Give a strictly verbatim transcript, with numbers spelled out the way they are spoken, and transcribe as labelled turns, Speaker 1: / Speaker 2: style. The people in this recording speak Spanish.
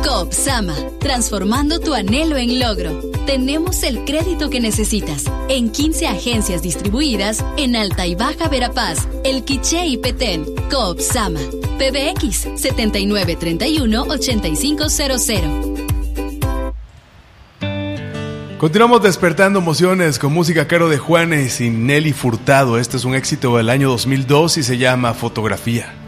Speaker 1: Coop Sama, transformando tu anhelo en logro. Tenemos el crédito que necesitas en quince agencias distribuidas en Alta y Baja Verapaz, El Quiché y Petén. Coop Sama. P B X setenta y nueve treinta y uno ochenta y cinco cero cero.
Speaker 2: Continuamos despertando emociones con música Caro de Juanes y Nelly Furtado. Este es un éxito del año dos mil dos y se llama Fotografía.